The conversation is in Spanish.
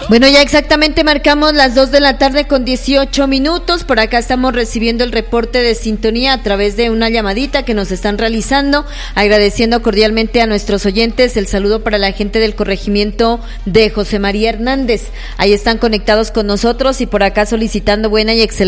Bueno, ya exactamente marcamos las 2:18 p.m. Por acá estamos recibiendo el reporte de sintonía a través de una llamadita que nos están realizando, agradeciendo cordialmente a nuestros oyentes. El saludo para la gente del corregimiento de José María Hernández. Ahí están conectados con nosotros y por acá solicitando buena y excelente